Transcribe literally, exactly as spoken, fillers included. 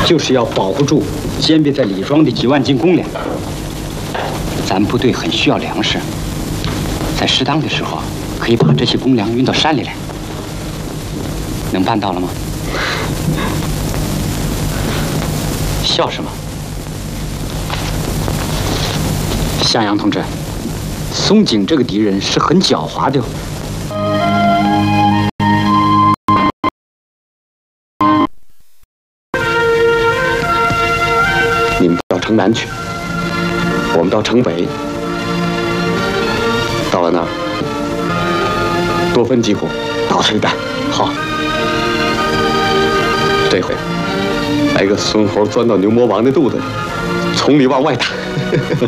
就是要保护住坚壁在李庄的几万斤公粮。咱部队很需要粮食，在适当的时候可以把这些公粮运到山里来。能办到了吗？笑什么？向阳同志，松井这个敌人是很狡猾的。 你们到城南去，我们到城北。到了那儿，多分几伙，打他一弹。好，这回来个孙猴钻到牛魔王的肚子里，从里往外打。